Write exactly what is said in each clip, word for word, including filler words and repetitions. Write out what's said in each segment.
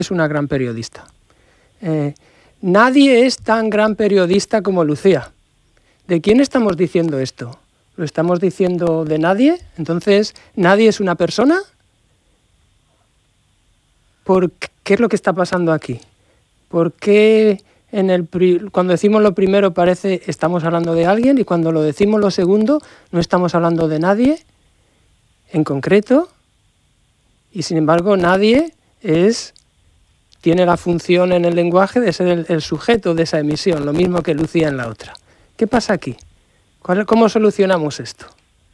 es una gran periodista. Eh, nadie es tan gran periodista como Lucía. ¿De quién estamos diciendo esto? ¿Lo estamos diciendo de nadie? Entonces, ¿nadie es una persona? ¿Por qué es lo que está pasando aquí? ¿Por qué en el cuando decimos lo primero parece estamos hablando de alguien y cuando lo decimos lo segundo no estamos hablando de nadie en concreto? Y sin embargo, nadie es... tiene la función en el lenguaje de ser el, el sujeto de esa emisión, lo mismo que Lucía en la otra. ¿Qué pasa aquí? ¿Cuál, ¿Cómo solucionamos esto?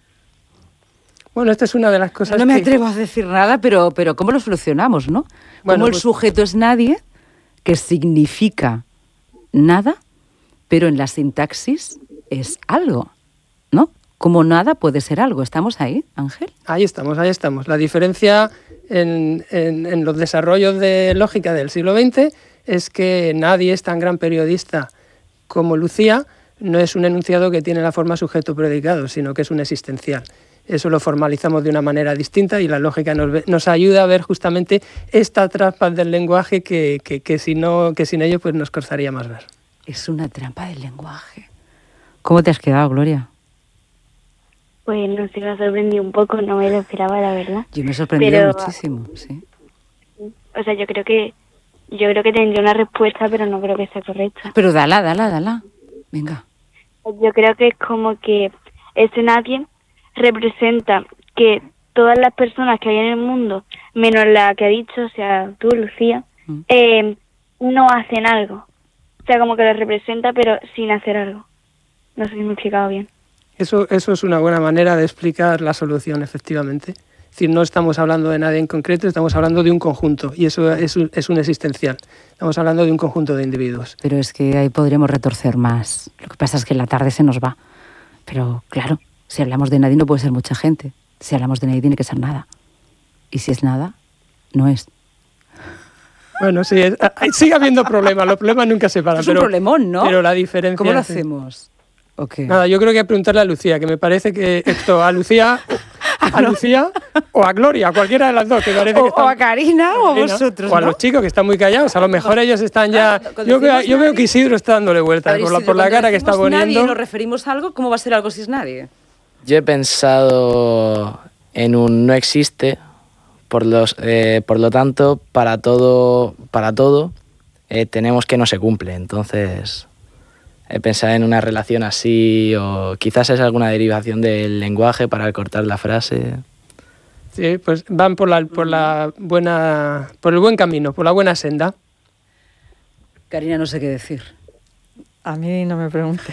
Bueno, esta es una de las cosas No me que... atrevo a decir nada, pero, pero ¿cómo lo solucionamos, no? Bueno, ¿Cómo el pues... sujeto es nadie, que significa nada, pero en la sintaxis es algo, ¿no? Como nada puede ser algo. ¿Estamos ahí, Ángel? Ahí estamos, ahí estamos. La diferencia en, en, en los desarrollos de lógica del siglo veinte es que nadie es tan gran periodista como Lucía, no es un enunciado que tiene la forma sujeto-predicado, sino que es un existencial. Eso lo formalizamos de una manera distinta y la lógica nos, ve, nos ayuda a ver justamente esta trampa del lenguaje que, que, que, si no, que sin ello pues nos costaría más ver. Es una trampa del lenguaje. ¿Cómo te has quedado, Gloria? Pues no sé, me sorprendí un poco, no me lo esperaba, la verdad. Yo me he sorprendido pero, muchísimo, sí. O sea, yo creo que yo creo que tendría una respuesta, pero no creo que sea correcta. Pero dala, dala, dala. Venga. Yo creo que es como que ese nadie representa que todas las personas que hay en el mundo, menos la que ha dicho, o sea, tú, Lucía, mm. eh, no hacen algo. O sea, como que lo representa, pero sin hacer algo. No sé si me he explicado bien. Eso, eso es una buena manera de explicar la solución, efectivamente. Es decir, no estamos hablando de nadie en concreto, estamos hablando de un conjunto, y eso es un, es un existencial. Estamos hablando de un conjunto de individuos. Pero es que ahí podríamos retorcer más. Lo que pasa es que la tarde se nos va. Pero, claro, si hablamos de nadie no puede ser mucha gente. Si hablamos de nadie tiene que ser nada. Y si es nada, no es. Bueno, sí, es, sigue habiendo problemas, los problemas nunca se paran. Es un pero, problemón, ¿no? Pero la diferencia... ¿Cómo lo hacemos? Okay. Nada, yo creo que hay que preguntarle a Lucía, que me parece que esto, a Lucía, a Lucía o a Gloria, a cualquiera de las dos, que parece o, que están, o a Karina o a vosotros, o a ¿no? los chicos que están muy callados, a lo mejor ellos están ya... Yo, veo, yo veo que Isidro está dándole vueltas por la, por la cara que está poniendo. Nadie nos referimos a algo, ¿cómo va a ser algo si es nadie? Yo he pensado en un no existe, por, los, eh, por lo tanto, para todo, para todo eh, tenemos que no se cumple, entonces... He pensado en una relación así, o quizás es alguna derivación del lenguaje para cortar la frase. Sí, pues van por la, por la buena, por el buen camino, por la buena senda. Karina, no sé qué decir. A mí no me preguntes.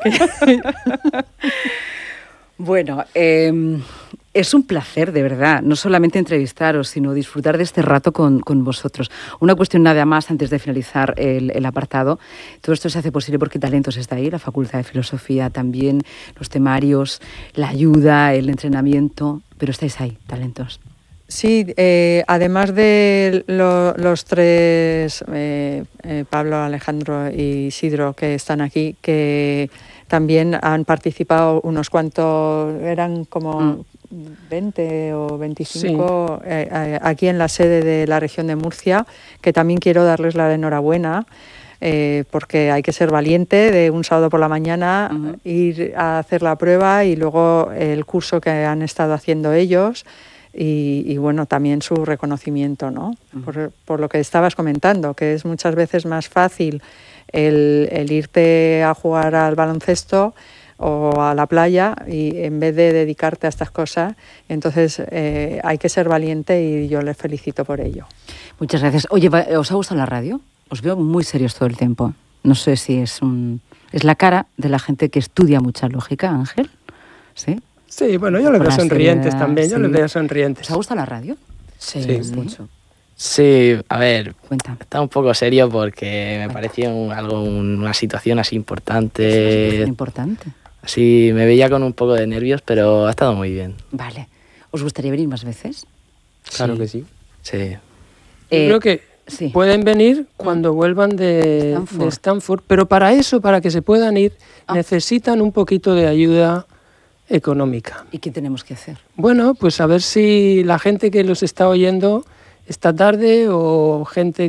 Bueno, eh, es un placer, de verdad, no solamente entrevistaros, sino disfrutar de este rato con, con vosotros. Una cuestión nada más antes de finalizar el, el apartado. Todo esto se hace posible porque Talentos está ahí, la Facultad de Filosofía también, los temarios, la ayuda, el entrenamiento, pero estáis ahí, Talentos. Sí, eh, además de lo, los tres, eh, eh, Pablo, Alejandro y Isidro, que están aquí, que también han participado unos cuantos, eran como mm. veinte o veinticinco, sí. eh, eh, aquí en la sede de la región de Murcia, que también quiero darles la enhorabuena, eh, porque hay que ser valiente de un sábado por la mañana, uh-huh. ir a hacer la prueba y luego el curso que han estado haciendo ellos. Y, y bueno, también su reconocimiento, ¿no? Uh-huh. Por, por lo que estabas comentando, que es muchas veces más fácil el, el irte a jugar al baloncesto o a la playa y en vez de dedicarte a estas cosas. Entonces eh, hay que ser valiente y yo les felicito por ello. Muchas gracias. Oye, ¿os ha gustado la radio? Os veo muy serios todo el tiempo. No sé si es un es la cara de la gente que estudia mucha lógica, Ángel. ¿Sí? Sí, bueno, yo les veo sonrientes también, yo sí. les veo sonrientes. ¿Os ha gustado la radio? Sí, sí, sí. mucho. Sí, a ver, Cuenta. Está un poco serio porque me Cuenta. parecía un, algo, un, una situación así importante. Es importante. Sí, me veía con un poco de nervios, pero ha estado muy bien. Vale. ¿Os gustaría venir más veces? Claro sí. que sí. Sí. Yo Eh, creo que sí. pueden venir cuando vuelvan de Stanford. de Stanford, pero para eso, para que se puedan ir, ah. necesitan un poquito de ayuda económica. ¿Y qué tenemos que hacer? Bueno, pues a ver si la gente que los está oyendo esta tarde o gente